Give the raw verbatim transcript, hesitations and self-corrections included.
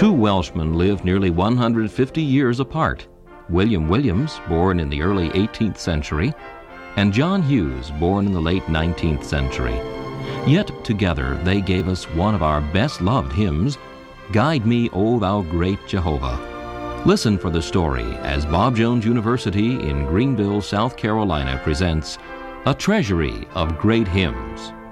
Two Welshmen lived nearly one hundred fifty years apart. William Williams, born in the early eighteenth century, and John Hughes, born in the late nineteenth century. Yet together they gave us one of our best-loved hymns, Guide Me, O Thou Great Jehovah. Listen for the story as Bob Jones University in Greenville, South Carolina presents A Treasury of Great Hymns.